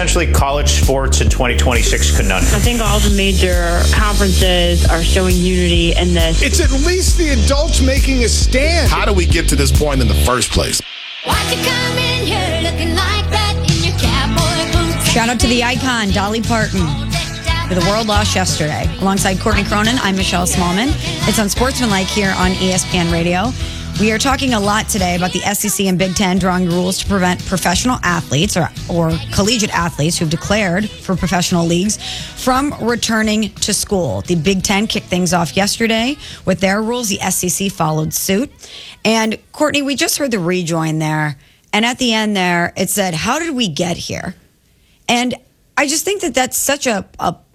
essentially college sports in 2026 conundrum. I think all the major conferences are showing unity in this. It's at least the adults making a stand. How do we get to this point in the first place? Why'd you come in here looking like that in your cowboy boots? Shout out to the icon, Dolly Parton, who the world lost yesterday. Alongside Courtney Cronin, I'm Michelle Smallman. It's Unsportsmanlike here on ESPN Radio. We are talking a lot today about the SEC and Big Ten drawing rules to prevent professional athletes or collegiate athletes who've declared for professional leagues from returning to school. The Big Ten kicked things off yesterday with their rules. The SEC followed suit. And Courtney, we just heard the rejoin there. And at the end there, it said, how did we get here? And I just think that that's such an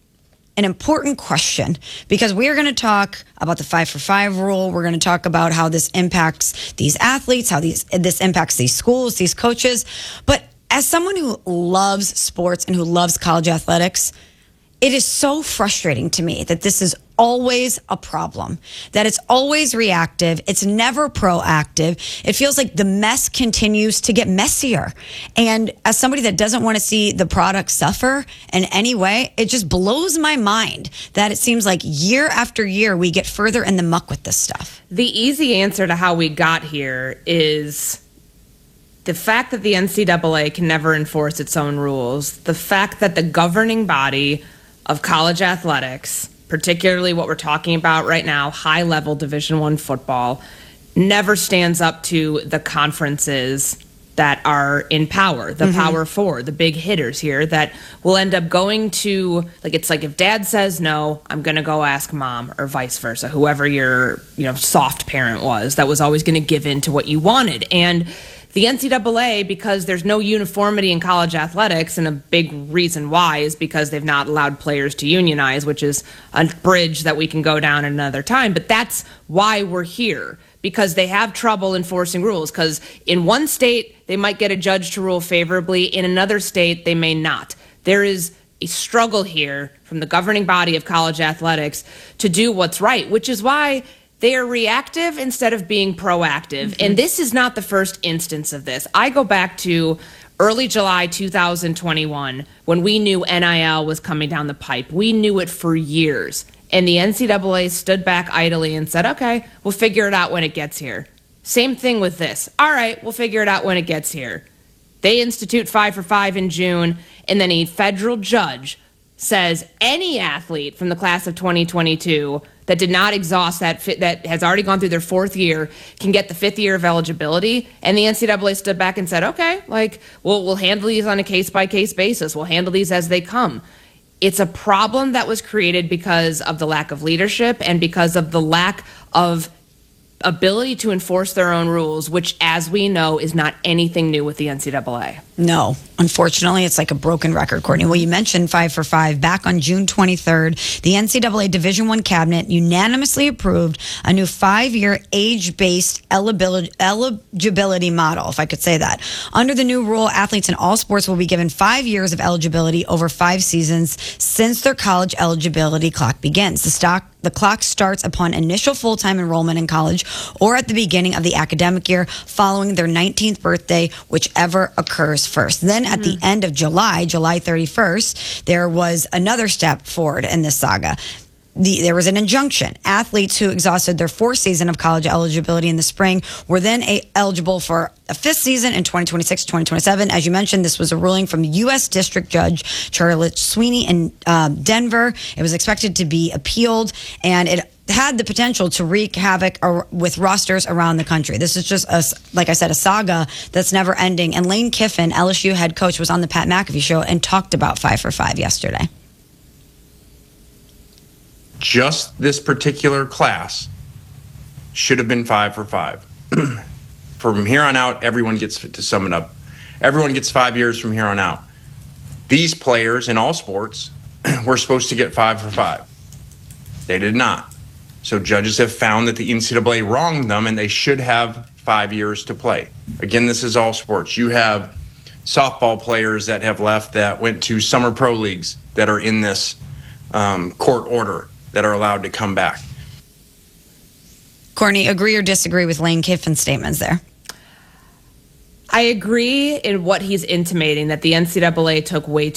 important question, because we are going to talk about the 5-for-5 rule. We're going to talk about how this impacts these athletes, how this impacts these schools, these coaches. But as someone who loves sports and who loves college athletics, it is so frustrating to me that this is always a problem, that it's always reactive. It's never proactive. It feels like the mess continues to get messier. And as somebody that doesn't want to see the product suffer in any way, it just blows my mind that it seems like year after year we get further in the muck with this stuff. The easy answer to how we got here is the fact that the NCAA can never enforce its own rules, the fact that the governing body of college athletics, particularly what we're talking about right now, high-level Division I football, never stands up to the conferences that are in power, the Power Four, the big hitters here that will end up going to, it's like if dad says no, I'm going to go ask mom, or vice versa, whoever your soft parent was that was always going to give in to what you wanted. And the NCAA, because there's no uniformity in college athletics, and a big reason why is because they've not allowed players to unionize, which is a bridge that we can go down another time. But that's why we're here, because they have trouble enforcing rules. Because in one state, they might get a judge to rule favorably. In another state, they may not. There is a struggle here from the governing body of college athletics to do what's right, which is why they are reactive instead of being proactive. And this is not the first instance of this. I go back to early July 2021 when we knew NIL was coming down the pipe. We knew it for years. And the NCAA stood back idly and said, okay, we'll figure it out when it gets here. Same thing with this. All right, we'll figure it out when it gets here. They institute 5-for-5 in June, and then a federal judge says any athlete from the class of 2022 that did not exhaust that has already gone through their fourth year can get the fifth year of eligibility. And the NCAA stood back and said, okay, we'll handle these on a case-by-case basis. We'll handle these as they come. It's a problem that was created because of the lack of leadership and because of the lack of ability to enforce their own rules, which, as we know, is not anything new with the NCAA. No, unfortunately, it's like a broken record, Courtney. Well, you mentioned 5-for-5. Back on June 23rd, the NCAA Division I cabinet unanimously approved a new 5-year age-based eligibility model, if I could say that. Under the new rule, athletes in all sports will be given 5 years of eligibility over 5 seasons since their college eligibility clock begins. The clock starts upon initial full-time enrollment in college or at the beginning of the academic year following their 19th birthday, whichever occurs first. Then at the end of July 31st, there was another step forward in this saga. There was an injunction. Athletes who exhausted their 4th season of college eligibility in the spring were then eligible for a 5th season in 2026-2027. As you mentioned, this was a ruling from U.S. District Judge Charlotte Sweeney in Denver. It was expected to be appealed, and it had the potential to wreak havoc with rosters around the country. This is just, like I said, a saga that's never ending. And Lane Kiffin, LSU head coach, was on the Pat McAfee show and talked about 5-for-5 yesterday. Just this particular class should have been 5-for-5. From here on out, everyone gets, to sum it up, everyone gets 5 years from here on out. These players in all sports were supposed to get 5-for-5. They did not. So judges have found that the NCAA wronged them and they should have 5 years to play. Again, this is all sports. You have softball players that have left that went to summer pro leagues that are in this court order that are allowed to come back. Courtney, agree or disagree with Lane Kiffin's statements there? I agree in what he's intimating, that the NCAA took way